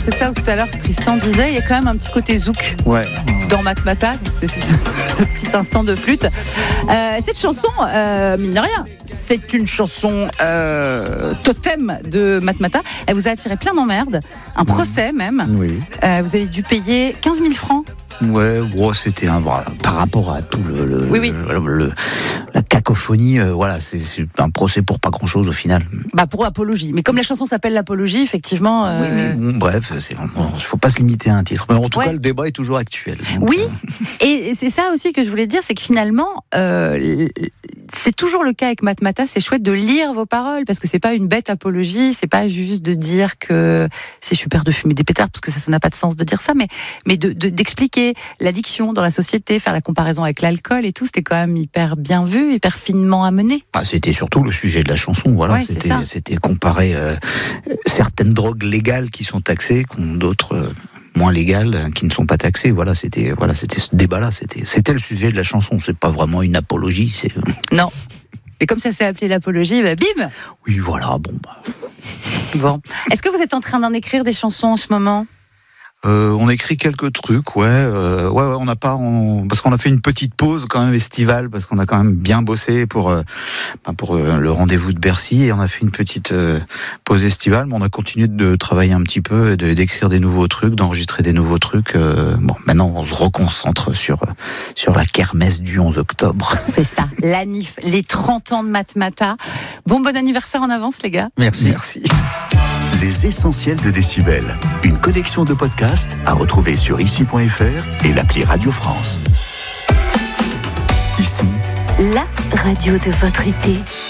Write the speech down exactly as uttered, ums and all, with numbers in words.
c'est ça où tout à l'heure Tristan disait, il y a quand même un petit côté zouk ouais. dans Matmata, c'est, c'est, c'est, ce petit instant de flûte. Euh, cette chanson, euh, mine de rien, c'est une chanson euh, totem de Matmata. Elle vous a attiré plein d'emmerdes, un procès même. Oui. Euh, vous avez dû payer quinze mille francs. Ouais, bon, c'était un par rapport à tout le, le, oui, oui. le, le la cacophonie. Euh, voilà, c'est, c'est un procès pour pas grand chose au final. Bah pour apologie. Mais comme la chanson s'appelle l'apologie, effectivement. Euh... Oui, oui. Bon, bref, il ne faut pas se limiter à un titre. Mais en tout ouais. cas, le débat est toujours actuel. Donc, oui, euh... et c'est ça aussi que je voulais dire, c'est que finalement, euh, c'est toujours le cas avec Matmata. C'est chouette de lire vos paroles parce que c'est pas une bête apologie, c'est pas juste de dire que c'est super de fumer des pétards parce que ça, ça n'a pas de sens de dire ça, mais mais de, de d'expliquer l'addiction dans la société, faire la comparaison avec l'alcool et tout, c'était quand même hyper bien vu, hyper finement amené. Ah, c'était surtout le sujet de la chanson, voilà. Ouais, c'était, c'était comparer euh, certaines drogues légales qui sont taxées contre d'autres euh, moins légales euh, qui ne sont pas taxées. Voilà, c'était, voilà, c'était ce débat-là. C'était, c'était le sujet de la chanson. C'est pas vraiment une apologie. C'est... Non. Mais comme ça s'est appelé l'apologie, bah, bim. Oui, voilà. Bon. Bah... Bon. Est-ce que vous êtes en train d'en écrire des chansons en ce moment ? Euh, on écrit quelques trucs, ouais, euh, ouais, ouais, on n'a pas, on, parce qu'on a fait une petite pause quand même estivale, parce qu'on a quand même bien bossé pour, euh, pour euh, le rendez-vous de Bercy, et on a fait une petite euh, pause estivale, mais on a continué de travailler un petit peu, de, d'écrire des nouveaux trucs, d'enregistrer des nouveaux trucs. Euh, bon, maintenant on se reconcentre sur sur la kermesse du onze octobre. C'est ça, la N I F, les trente ans de Matmata. Bon, bon anniversaire en avance, les gars. Merci. Merci. Les essentiels de Décibel, une collection de podcasts à retrouver sur ici point f r et l'appli Radio France. Ici, la radio de votre été.